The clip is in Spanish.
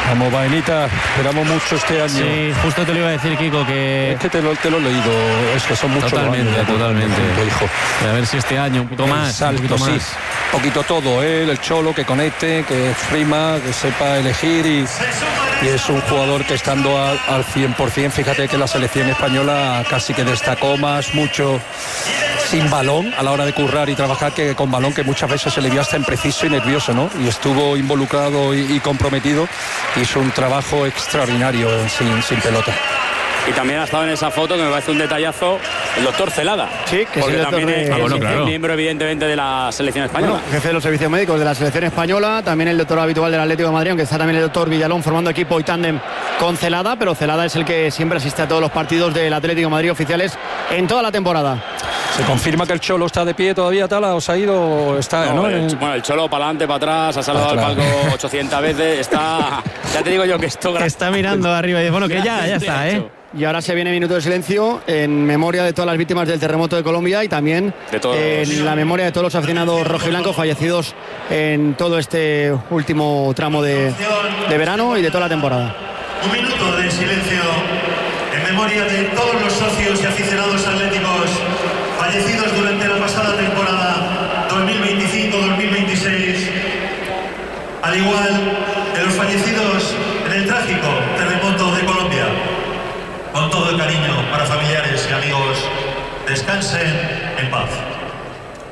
Vamos, Baenita, esperamos mucho este año. Sí, justo te lo iba a decir, Kiko, que... Es que te lo he leído, es que son muchos años. Totalmente. Hijo. A ver si este año un poquito más. Salto, sí. Un poquito todo, el Cholo, que conecte, que exprima, que sepa elegir y es un jugador que estando al 100%, fíjate que la selección española casi que destacó mucho sin balón a la hora de currar y trabajar que con balón, que muchas veces se le vio hasta impreciso y nervioso, ¿no? Y estuvo involucrado y comprometido. Hizo un trabajo extraordinario sin pelota. Y también ha estado en esa foto, que me parece un detallazo, el doctor Celada. Sí, que porque también es claro. miembro evidentemente de la selección española. Bueno, jefe de los servicios médicos de la selección española, también el doctor habitual del Atlético de Madrid, aunque está también el doctor Villalón formando equipo y tándem con Celada, pero Celada es el que siempre asiste a todos los partidos del Atlético de Madrid oficiales en toda la temporada. ¿Se confirma que el Cholo está de pie todavía, Tala? ¿O se ha ido? Está, ¿no? Bueno, el Cholo para adelante, para atrás, ha saludado al palco 800 veces, está... Ya te digo yo que esto... Está mirando arriba y dice, bueno, que ya está, Y ahora se viene minuto de silencio en memoria de todas las víctimas del terremoto de Colombia y también en la memoria de todos los aficionados rojiblancos fallecidos en todo este último tramo de verano y de toda la temporada. Un minuto de silencio en memoria de todos los socios y aficionados atléticos fallecidos durante la pasada temporada 2025-2026, al igual que los fallecidos en el trágico terremoto de Colombia. Con todo el cariño para familiares y amigos, descansen en paz.